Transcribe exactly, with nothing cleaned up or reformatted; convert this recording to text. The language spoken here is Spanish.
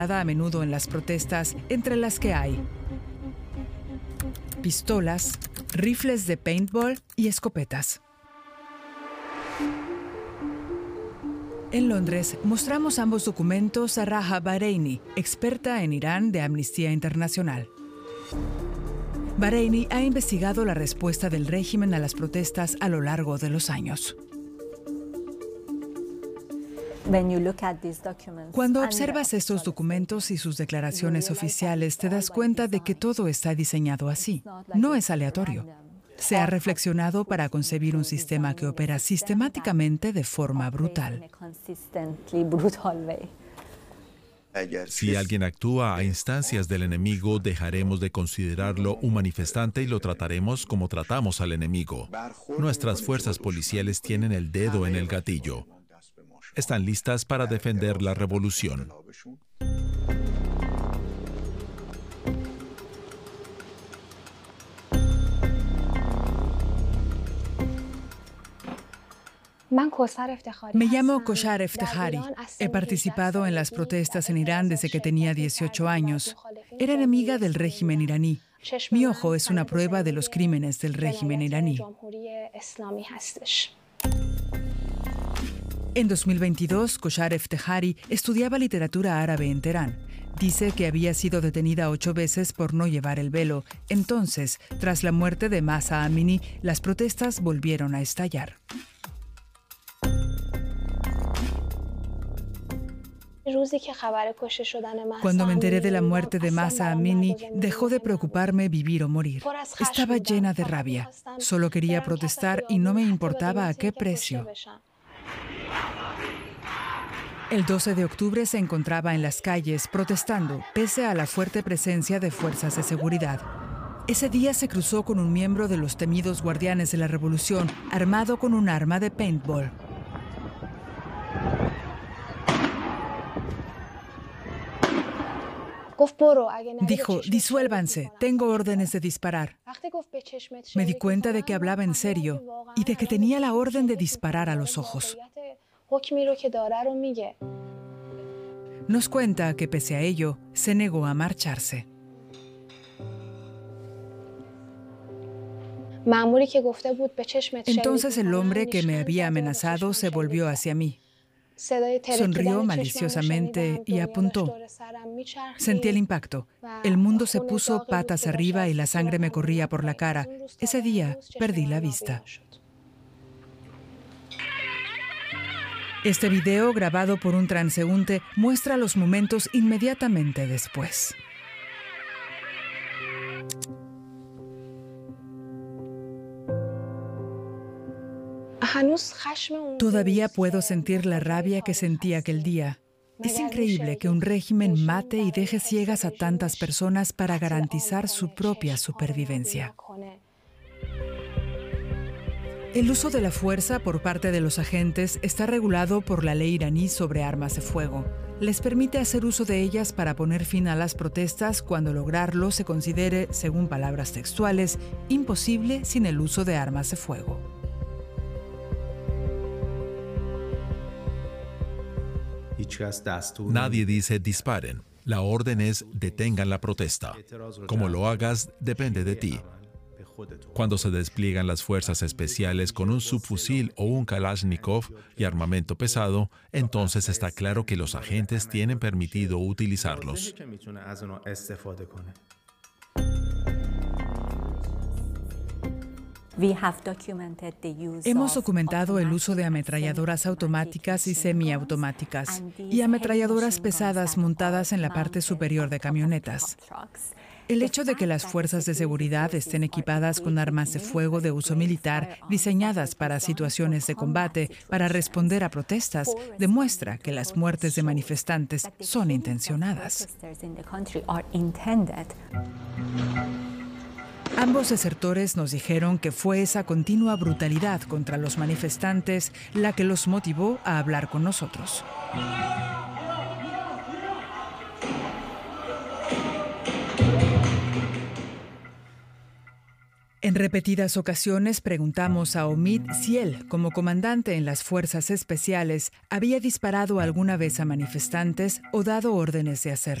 a menudo en las protestas, entre las que hay pistolas, rifles de paintball y escopetas. En Londres, mostramos ambos documentos a Raha Bahreini, experta en Irán de Amnistía Internacional. Bahreini ha investigado la respuesta del régimen a las protestas a lo largo de los años. Cuando observas estos documentos y sus declaraciones oficiales, te das cuenta de que todo está diseñado así. No es aleatorio. Se ha reflexionado para concebir un sistema que opera sistemáticamente de forma brutal. Si alguien actúa a instancias del enemigo, dejaremos de considerarlo un manifestante y lo trataremos como tratamos al enemigo. Nuestras fuerzas policiales tienen el dedo en el gatillo. Están listas para defender la revolución. Me llamo Koshar Eftehari. He participado en las protestas en Irán desde que tenía dieciocho años. Era enemiga del régimen iraní. Mi ojo es una prueba de los crímenes del régimen iraní. En dos mil veintidós, Koshar Eftehari estudiaba literatura árabe en Teherán. Dice que había sido detenida ocho veces por no llevar el velo. Entonces, tras la muerte de Mahsa Amini, las protestas volvieron a estallar. Cuando me enteré de la muerte de Mahsa Amini, dejó de preocuparme vivir o morir. Estaba llena de rabia. Solo quería protestar y no me importaba a qué precio. El doce de octubre se encontraba en las calles protestando, pese a la fuerte presencia de fuerzas de seguridad. Ese día se cruzó con un miembro de los temidos guardianes de la revolución, armado con un arma de paintball. Dijo, disuélvanse, tengo órdenes de disparar. Me di cuenta de que hablaba en serio y de que tenía la orden de disparar a los ojos. Nos cuenta que pese a ello, se negó a marcharse. Entonces el hombre que me había amenazado se volvió hacia mí. Sonrió maliciosamente y apuntó. Sentí el impacto. El mundo se puso patas arriba y la sangre me corría por la cara. Ese día perdí la vista. Este video, grabado por un transeúnte, muestra los momentos inmediatamente después. Todavía puedo sentir la rabia que sentí aquel día. Es increíble que un régimen mate y deje ciegas a tantas personas para garantizar su propia supervivencia. El uso de la fuerza por parte de los agentes está regulado por la ley iraní sobre armas de fuego. Les permite hacer uso de ellas para poner fin a las protestas cuando lograrlo se considere, según palabras textuales, imposible sin el uso de armas de fuego. Nadie dice disparen. La orden es detengan la protesta. Como lo hagas depende de ti. Cuando se despliegan las fuerzas especiales con un subfusil o un Kalashnikov y armamento pesado, entonces está claro que los agentes tienen permitido utilizarlos. Hemos documentado el uso de ametralladoras automáticas y semiautomáticas y ametralladoras pesadas montadas en la parte superior de camionetas. El hecho de que las fuerzas de seguridad estén equipadas con armas de fuego de uso militar diseñadas para situaciones de combate, para responder a protestas, demuestra que las muertes de manifestantes son intencionadas. Ambos desertores nos dijeron que fue esa continua brutalidad contra los manifestantes la que los motivó a hablar con nosotros. En repetidas ocasiones preguntamos a Omid si él, como comandante en las fuerzas especiales, había disparado alguna vez a manifestantes o dado órdenes de hacerlo.